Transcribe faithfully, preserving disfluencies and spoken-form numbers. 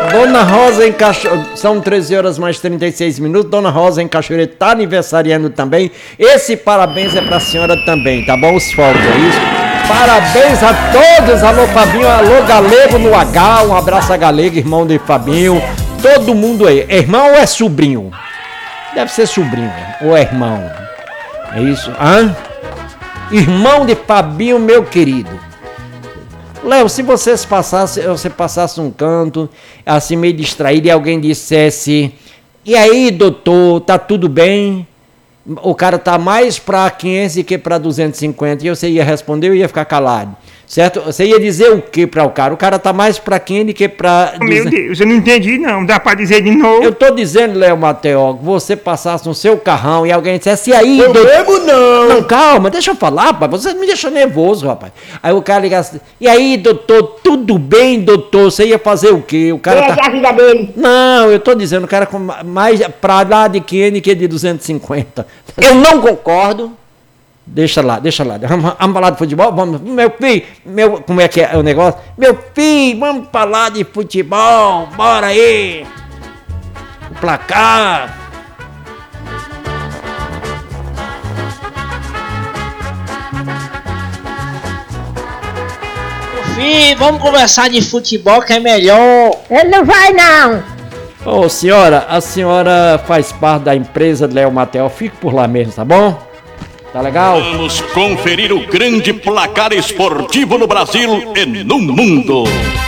Dona Rosa em Cachoeira, são treze horas mais trinta e seis minutos, Dona Rosa em Cachoeira tá aniversariando também. Esse parabéns é pra senhora também, tá bom? Os fogos, é isso? Parabéns a todos, alô Fabinho, alô Galego no H, um abraço a Galego, irmão de Fabinho, todo mundo aí. É irmão ou é sobrinho? Deve ser sobrinho, ou é irmão? É isso? Hã? Irmão de Fabinho, meu querido. Léo, se vocês passassem, você passasse um canto, assim meio distraído, e alguém dissesse: e aí, doutor, tá tudo bem? O cara tá mais pra quinhentos do que pra duzentos e cinquenta, e você ia responder, eu ia ficar calado. Certo? Você ia dizer o que para o cara? O cara tá mais pra quinhentos do que pra Meu Deus, eu não entendi não. Dá pra dizer de novo? Eu tô dizendo, Léo Mateó, que você passasse no seu carrão e alguém dissesse: e aí, eu doutor? bebo não. Não, calma, deixa eu falar, rapaz. Você me deixa nervoso, rapaz. Aí o cara ligasse: e aí, doutor, tudo bem, doutor? Você ia fazer o quê? O cara Essa tá... é a vida dele. Não, eu tô dizendo, o cara com mais pra lá de quinhentos que de duzentos e cinquenta. Eu não concordo. Deixa lá, deixa lá. Vamos, vamos falar de futebol? Vamos, meu filho, meu, como é que é o negócio? Meu filho, vamos falar de futebol, bora aí. O placar. Meu filho, vamos conversar de futebol que é melhor. Ele não vai, não. Ô, oh, senhora, a senhora faz parte da empresa de Léo Mateó. Fique por lá mesmo, tá bom? Tá legal? Vamos conferir o grande placar esportivo no Brasil e no mundo.